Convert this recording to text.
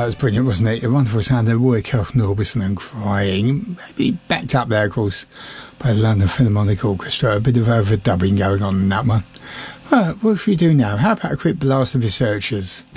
That was brilliant, wasn't it? A wonderful sound of Roy Kirk Orbison and Crying. Maybe backed up there, of course, by the London Philharmonic Orchestra. A bit of overdubbing going on in that one. Right, what should we do now? How about a quick blast of Researchers?